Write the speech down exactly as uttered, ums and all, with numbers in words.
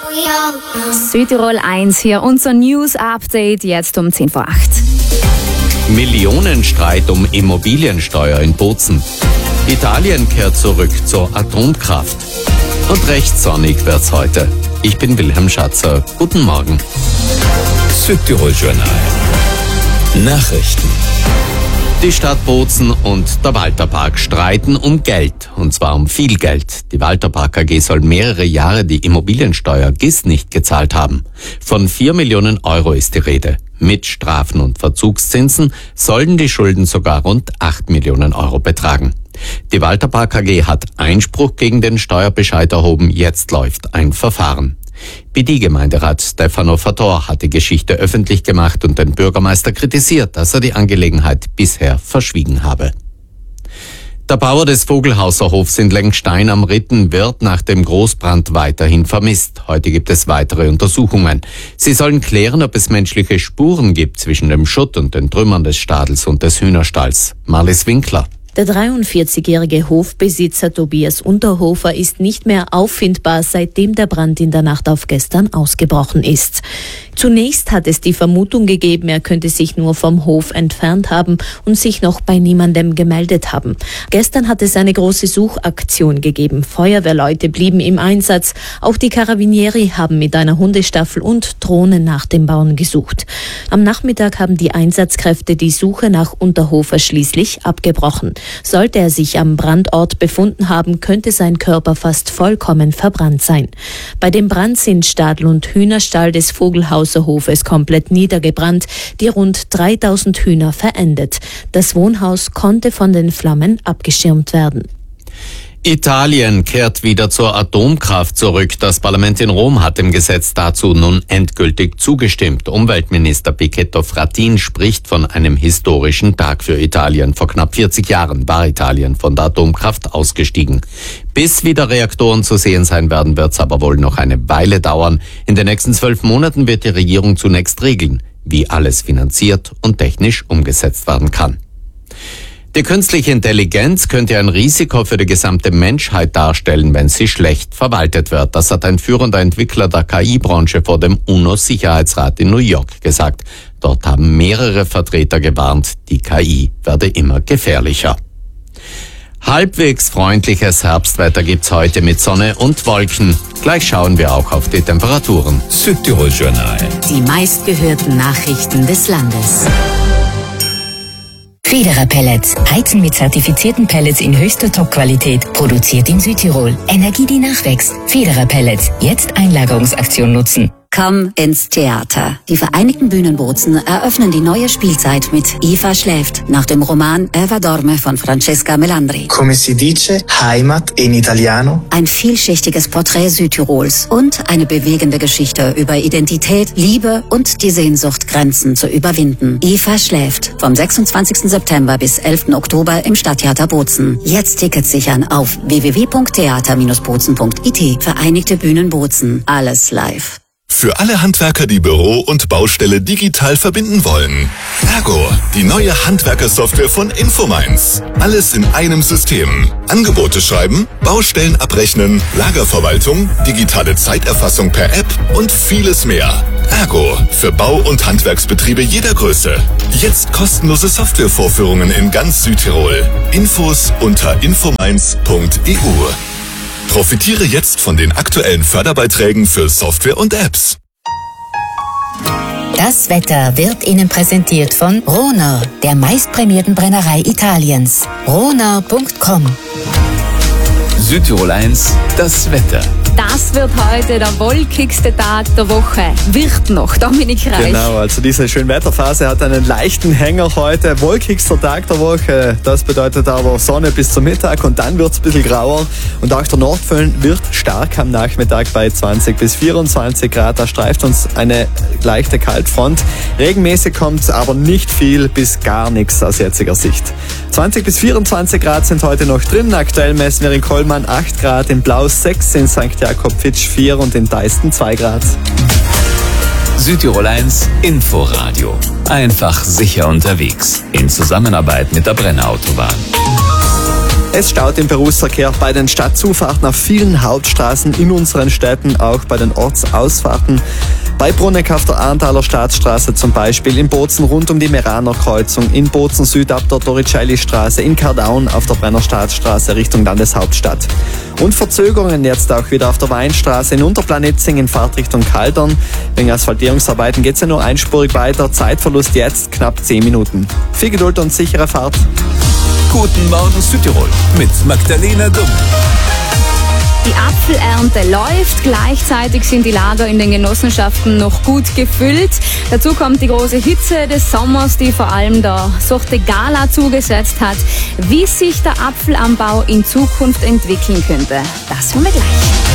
Südtirol eins, hier unser News-Update, jetzt um zehn vor acht. Millionenstreit um Immobiliensteuer in Bozen. Italien kehrt zurück zur Atomkraft. Und recht sonnig wird's heute. Ich bin Wilhelm Schatzer. Guten Morgen. Südtirol Journal. Nachrichten. Die Stadt Bozen und der Walterpark streiten um Geld, und zwar um viel Geld. Die Walterpark A G soll mehrere Jahre die Immobiliensteuer G I S nicht gezahlt haben. Von vier Millionen Euro ist die Rede. Mit Strafen und Verzugszinsen sollen die Schulden sogar rund acht Millionen Euro betragen. Die Walterpark A G hat Einspruch gegen den Steuerbescheid erhoben, jetzt läuft ein Verfahren. B D-Gemeinderat Stefano Fator hat die Geschichte öffentlich gemacht und den Bürgermeister kritisiert, dass er die Angelegenheit bisher verschwiegen habe. Der Bauer des Vogelhauser Hofs in Lengstein am Ritten wird nach dem Großbrand weiterhin vermisst. Heute gibt es weitere Untersuchungen. Sie sollen klären, ob es menschliche Spuren gibt zwischen dem Schutt und den Trümmern des Stadels und des Hühnerstalls. Marlies Winkler. Der dreiundvierzigjährige Hofbesitzer Tobias Unterhofer ist nicht mehr auffindbar, seitdem der Brand in der Nacht auf gestern ausgebrochen ist. Zunächst hat es die Vermutung gegeben, er könnte sich nur vom Hof entfernt haben und sich noch bei niemandem gemeldet haben. Gestern hat es eine große Suchaktion gegeben. Feuerwehrleute blieben im Einsatz. Auch die Carabinieri haben mit einer Hundestaffel und Drohnen nach dem Bauern gesucht. Am Nachmittag haben die Einsatzkräfte die Suche nach Unterhofer schließlich abgebrochen. Sollte er sich am Brandort befunden haben, könnte sein Körper fast vollkommen verbrannt sein. Bei dem Brand sind Stadel und Hühnerstall des Vogelhauser Hofes komplett niedergebrannt, die rund dreitausend Hühner verendet. Das Wohnhaus konnte von den Flammen abgeschirmt werden. Italien kehrt wieder zur Atomkraft zurück. Das Parlament in Rom hat dem Gesetz dazu nun endgültig zugestimmt. Umweltminister Pichetto Fratin spricht von einem historischen Tag für Italien. Vor knapp vierzig Jahren war Italien von der Atomkraft ausgestiegen. Bis wieder Reaktoren zu sehen sein werden, wird es aber wohl noch eine Weile dauern. In den nächsten zwölf Monaten wird die Regierung zunächst regeln, wie alles finanziert und technisch umgesetzt werden kann. Die künstliche Intelligenz könnte ein Risiko für die gesamte Menschheit darstellen, wenn sie schlecht verwaltet wird. Das hat ein führender Entwickler der K I-Branche vor dem UNO-Sicherheitsrat in New York gesagt. Dort haben mehrere Vertreter gewarnt, die K I werde immer gefährlicher. Halbwegs freundliches Herbstwetter gibt's heute mit Sonne und Wolken. Gleich schauen wir auch auf die Temperaturen. Südtirol Journal. Die meistgehörten Nachrichten des Landes. Federer Pellets. Heizen mit zertifizierten Pellets in höchster Top-Qualität. Produziert in Südtirol. Energie, die nachwächst. Federer Pellets. Jetzt Einlagerungsaktion nutzen. Komm ins Theater. Die Vereinigten Bühnen Bozen eröffnen die neue Spielzeit mit Eva schläft, nach dem Roman Eva dorme von Francesca Melandri. Come si dice, Heimat in Italiano. Ein vielschichtiges Porträt Südtirols und eine bewegende Geschichte über Identität, Liebe und die Sehnsucht, Grenzen zu überwinden. Eva schläft, vom sechsundzwanzigsten September bis elften Oktober im Stadttheater Bozen. Jetzt Tickets sichern auf w w w punkt theater Bindestrich bozen punkt i t. Vereinigte Bühnen Bozen. Alles live. Für alle Handwerker, die Büro und Baustelle digital verbinden wollen. Ergo, die neue Handwerkersoftware von Infomines. Alles in einem System. Angebote schreiben, Baustellen abrechnen, Lagerverwaltung, digitale Zeiterfassung per App und vieles mehr. Ergo, für Bau- und Handwerksbetriebe jeder Größe. Jetzt kostenlose Softwarevorführungen in ganz Südtirol. Infos unter infomines punkt e u. Profitiere jetzt von den aktuellen Förderbeiträgen für Software und Apps. Das Wetter wird Ihnen präsentiert von Ronau, der meistprämierten Brennerei Italiens. ronau punkt com. Südtirol eins, das Wetter. Das wird heute der wolkigste Tag der Woche. Wird noch, Dominik Reich. Genau, also diese Schönwetterphase hat einen leichten Hänger heute. Wolkigster Tag der Woche. Das bedeutet aber Sonne bis zum Mittag und dann wird es ein bisschen grauer. Und auch der Nordföhn wird stark am Nachmittag bei zwanzig bis vierundzwanzig Grad. Da streift uns eine leichte Kaltfront. Regenmäßig kommt aber nicht viel bis gar nichts aus jetziger Sicht. zwanzig bis vierundzwanzig Grad sind heute noch drin. Aktuell messen wir in Kollmann acht Grad, in Blau sechs, in Sankt Jakob-Fitsch vier und in Deisten zwei Grad. Südtirol eins Inforadio. Einfach sicher unterwegs. In Zusammenarbeit mit der Brenner Autobahn. Es staut im Berufsverkehr bei den Stadtzufahrten auf vielen Hauptstraßen in unseren Städten, auch bei den Ortsausfahrten. Bei Brunneck auf der Ahrenthaler Staatsstraße zum Beispiel, in Bozen rund um die Meraner Kreuzung, in Bozen Süd ab der Torricelli-Straße, in Kardaun auf der Brenner Staatsstraße Richtung Landeshauptstadt. Und Verzögerungen jetzt auch wieder auf der Weinstraße in Unterplanetzing in Fahrtrichtung Kaldern. Wegen Asphaltierungsarbeiten geht es ja nur einspurig weiter. Zeitverlust jetzt knapp zehn Minuten. Viel Geduld und sichere Fahrt. Guten Morgen Südtirol mit Magdalena Dumm. Die Apfelernte läuft, gleichzeitig sind die Lager in den Genossenschaften noch gut gefüllt. Dazu kommt die große Hitze des Sommers, die vor allem der Sorte Gala zugesetzt hat. Wie sich der Apfelanbau in Zukunft entwickeln könnte, das hören wir gleich.